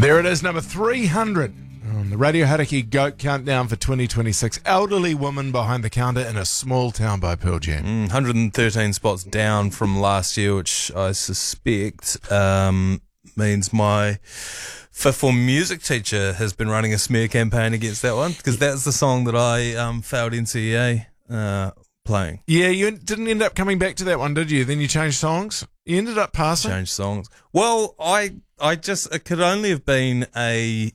There it is, number 300 on the Radio Hauraki Goat Countdown for 2026. Elderly woman behind the counter in a small town by Pearl Jam. 113 spots down from last year, which I suspect means my fifth form music teacher has been running a smear campaign against that one, because that's the song that I failed NCEA playing. Yeah, you didn't end up coming back to that one, did you? Then you changed songs? You ended up passing? Changed songs. Well, it could only have been a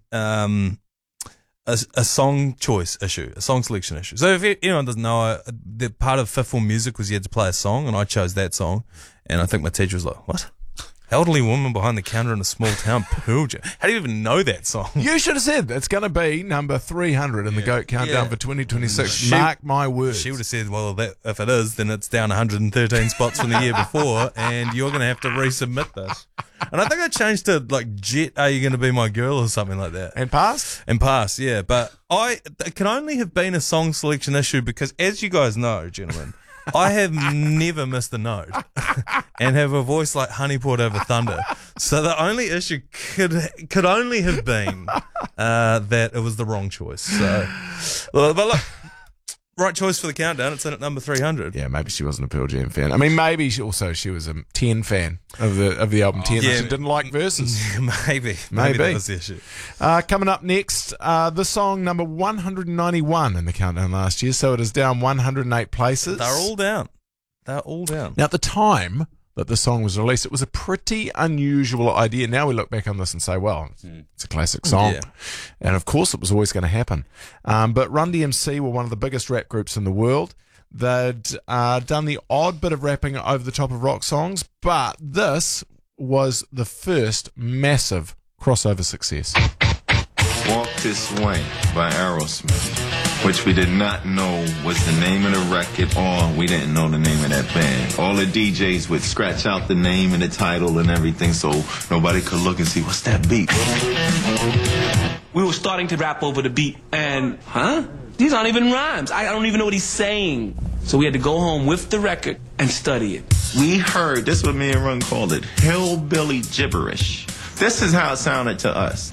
song choice issue, a song selection issue. So if anyone doesn't know, the part of fifth form music was you had to play a song, and I chose that song, and I think my teacher was like, "What? Elderly woman behind the counter in a small town, Pearl Jam. How do you even know that song?" You should have said it's going to be number 300 in the Goat Countdown for 2026. Mark my words. She would have said, well, if it is, then it's down 113 spots from the year before, and you're going to have to resubmit this. And I think I changed to, like, Jet, Are You Going to Be My Girl, or something like that. And passed? And passed, yeah. But it can only have been a song selection issue because, as you guys know, gentlemen, I have never missed a note and have a voice like honey poured over thunder. So the only issue could only have been that it was the wrong choice. So, but look, right choice for the countdown. It's in at number 300. Yeah, maybe she wasn't a Pearl Jam fan. I mean, maybe she was a 10 fan of the album 10. Yeah, she didn't like verses. Maybe that was the issue. Coming up next, the song number 191 in the countdown last year, so it is down 108 places. They're all down. Now, at the time that the song was released, it was a pretty unusual idea. Now we look back on this and say, well, it's a classic song. Yeah. And of course it was always going to happen. But Run DMC were one of the biggest rap groups in the world. They'd done the odd bit of rapping over the top of rock songs, but this was the first massive crossover success. Walk This Way by Aerosmith, which we did not know was the name of the record, or we didn't know the name of that band. All the DJs would scratch out the name and the title and everything so nobody could look and see, what's that beat? We were starting to rap over the beat, and, these aren't even rhymes. I don't even know what he's saying. So we had to go home with the record and study it. We heard, this is what me and Run called it, hillbilly gibberish. This is how it sounded to us.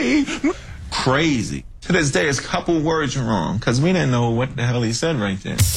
Crazy. To this day, it's a couple words wrong, because we didn't know what the hell he said right there.